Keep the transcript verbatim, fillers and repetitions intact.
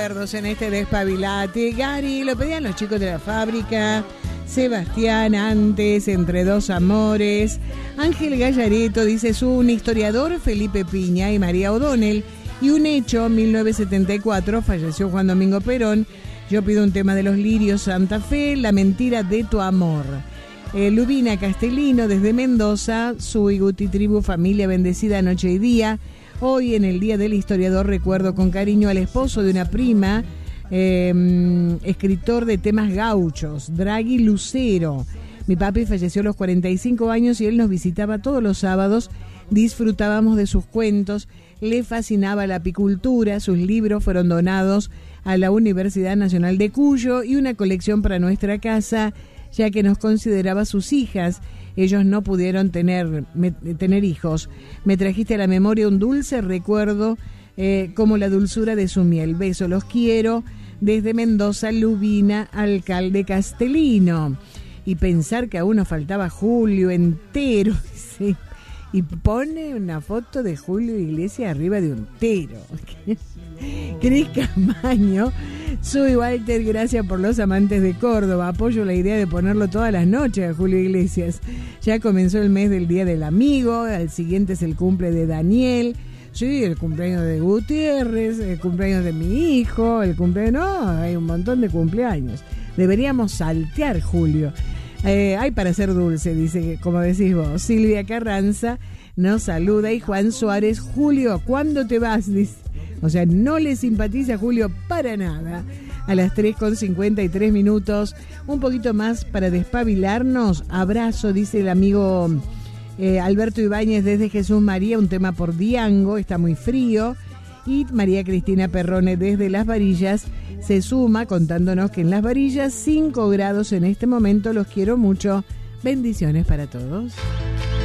recuerdos en este Despabilate. Gary, lo pedían los chicos de la fábrica. Sebastián antes, Entre dos amores. Ángel Gallareto dice: es un historiador, Felipe Piña y María O'Donnell. Y un hecho, mil novecientos setenta y cuatro, falleció Juan Domingo Perón. Yo pido un tema de los Lirios, Santa Fe, La mentira de tu amor. Eh, Lubina Castellino desde Mendoza, su Iguti Tribu, familia bendecida noche y día. Hoy en el Día del Historiador recuerdo con cariño al esposo de una prima, eh, escritor de temas gauchos, Draghi Lucero. Mi papi falleció a los cuarenta y cinco años y él nos visitaba todos los sábados, disfrutábamos de sus cuentos, le fascinaba la apicultura, sus libros fueron donados a la Universidad Nacional de Cuyo y una colección para nuestra casa, ya que nos consideraba sus hijas. Ellos no pudieron tener, me, tener hijos. Me trajiste a la memoria un dulce recuerdo, eh, como la dulzura de su miel. Beso, los quiero. Desde Mendoza, Lubina, alcalde Castellino. Y pensar que aún nos faltaba Julio entero, dice. Y pone una foto de Julio Iglesias arriba de un tero. Cris Camaño, soy Walter, gracias por los amantes de Córdoba. Apoyo la idea de ponerlo todas las noches a Julio Iglesias. Ya comenzó el mes del Día del Amigo, al siguiente es el cumple de Daniel. Sí, el cumpleaños de Gutiérrez, el cumpleaños de mi hijo, el cumpleaños... No, hay un montón de cumpleaños. Deberíamos saltear Julio. Eh, hay para ser dulce, dice, como decís vos. Silvia Carranza nos saluda y Juan Suárez: Julio, ¿cuándo te vas? Dice. O sea, no le simpatiza a Julio para nada. A las tres con cincuenta y tres minutos, un poquito más para despabilarnos. Abrazo, dice el amigo eh, Alberto Ibáñez desde Jesús María, un tema por Diango, está muy frío. Y María Cristina Perrone desde Las Varillas se suma contándonos que en Las Varillas cinco grados en este momento. Los quiero mucho. Bendiciones para todos.